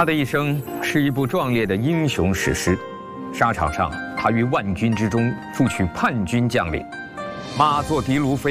他的一生是一部壮烈的英雄史诗。沙场上，他于万军之中助取叛军将领，马作的卢飞。